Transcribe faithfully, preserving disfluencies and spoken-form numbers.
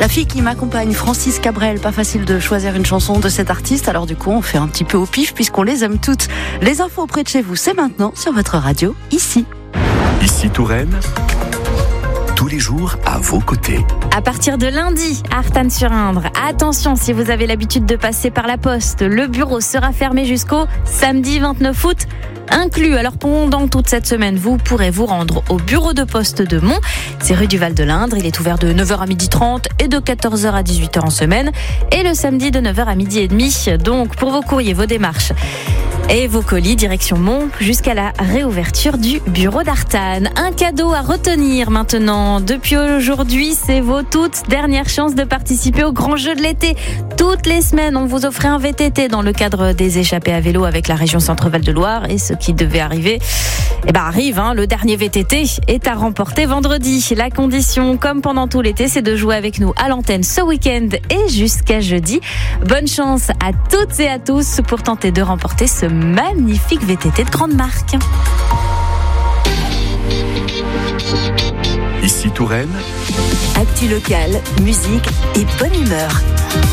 La fille qui m'accompagne, Francis Cabrel, pas facile de choisir une chanson de cet artiste, alors du coup on fait un petit peu au pif puisqu'on les aime toutes. Les infos près de chez vous, c'est maintenant sur votre radio, ici. Ici Touraine, tous les jours à vos côtés. À partir de lundi, Artanne-sur-Indre, attention si vous avez l'habitude de passer par la poste, le bureau sera fermé jusqu'au samedi vingt-neuf août. Inclus. Alors pendant toute cette semaine, vous pourrez vous rendre au bureau de poste de Mont. C'est rue du Val-de-l'Indre. Il est ouvert de neuf heures à midi trente et de quatorze heures à dix-huit heures en semaine. Et le samedi de neuf heures à midi et demi. Donc pour vos courriers, vos démarches et vos colis, direction Mont, jusqu'à la réouverture du bureau d'Artanne. Un cadeau à retenir maintenant. Depuis aujourd'hui, c'est vos toutes dernières chances de participer au grand jeu de l'été. Toutes les semaines, on vous offrait un V T T dans le cadre des échappées à vélo avec la région Centre-Val de Loire. Et ce qui devait arriver, eh ben arrive, hein, le dernier V T T est à remporter vendredi. La condition, comme pendant tout l'été, c'est de jouer avec nous à l'antenne ce week-end et jusqu'à jeudi. Bonne chance à toutes et à tous pour tenter de remporter ce magnifique V T T de grande marque. Ici Touraine, Actu locale, musique et bonne humeur.